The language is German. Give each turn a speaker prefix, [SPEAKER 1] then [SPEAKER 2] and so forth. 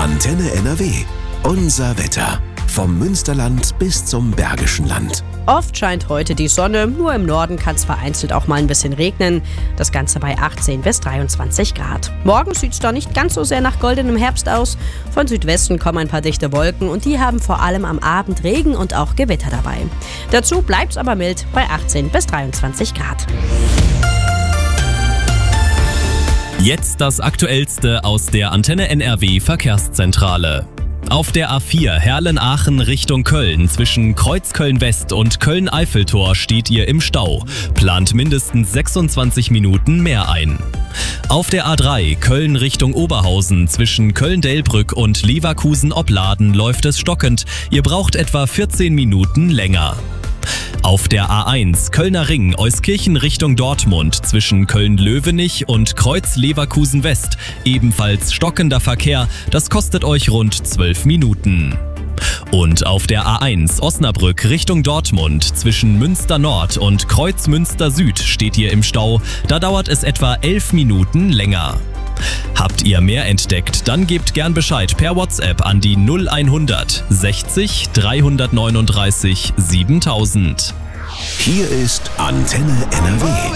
[SPEAKER 1] Antenne NRW. Unser Wetter. Vom Münsterland bis zum Bergischen Land.
[SPEAKER 2] Oft scheint heute die Sonne, nur im Norden kann es vereinzelt auch mal ein bisschen regnen. Das Ganze bei 18 bis 23 Grad. Morgen sieht es da nicht ganz so sehr nach goldenem Herbst aus. Von Südwesten kommen ein paar dichte Wolken und die haben vor allem am Abend Regen und auch Gewitter dabei. Dazu bleibt es aber mild bei 18 bis 23 Grad.
[SPEAKER 3] Jetzt das Aktuellste aus der Antenne NRW Verkehrszentrale. Auf der A4 Herlen-Aachen Richtung Köln zwischen Kreuzköln-West und Köln-Eiffeltor steht ihr im Stau. Plant mindestens 26 Minuten mehr ein. Auf der A3 Köln Richtung Oberhausen zwischen Köln-Delbrück und Leverkusen-Opladen läuft es stockend. Ihr braucht etwa 14 Minuten länger. Auf der A1 Kölner Ring Euskirchen Richtung Dortmund zwischen Köln-Löwenich und Kreuz-Leverkusen-West ebenfalls stockender Verkehr, das kostet euch rund 12 Minuten. Und auf der A1 Osnabrück Richtung Dortmund zwischen Münster Nord und Kreuz Münster Süd steht ihr im Stau, da dauert es etwa 11 Minuten länger. Habt ihr mehr entdeckt, dann gebt gern Bescheid per WhatsApp an die 0100 60 339 7000.
[SPEAKER 1] Hier ist Antenne NRW.